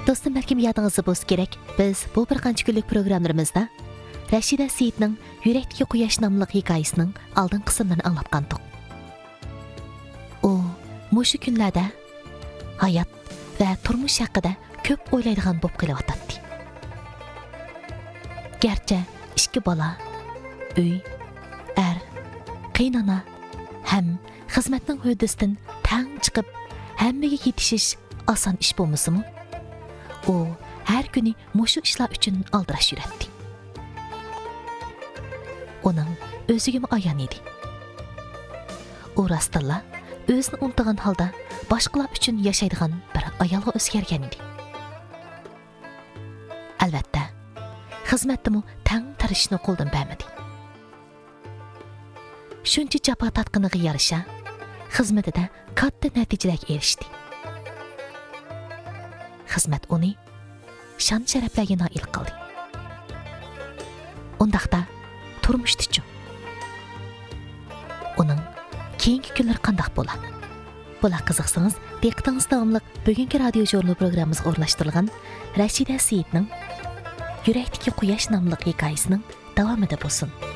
Dostum, belki yadınızda bolsa gerek. Biz bu bir qancha kunlik programlarımızda Rashida Seyitning Yurakdagi quyosh nomli hikoyasining oldin qismlarini anglab qandik. U mushu kunlarda hayot va turmush haqida ko'p o'ylaydigan bo'lib qelyapti. Gerçi ikki bola, uy, qaynona ham xizmatning hudisidan tang chiqib hammaga yetishish oson ish bo'lmasimi? U har kuni mushu ishlar uchun aldirash yuradi. Uning o'ziga ayon edi. U rostilla o'zini unutgan holda boshqalar uchun yashaydigan bir ayolga o'zgargan edi. Albatta, xizmatdimi tang tarishni qo'ldan bermadi. Shuncha jafo tatqiniga yarasha xizmatida katta natijalarga erishdi. Xizmat uni shon sharaflarga noil qildi. Undaqda turmushdichu uning keyingi kunlar qanday bo'ladi? Bular qiziqsangiz, diqqatingiz davomli bugungi radio jurnal programmamizga o'rnashtirilgan Rashida Seyitning Yurakdagi quyosh nomli hikoyasining davomida bo'lsin.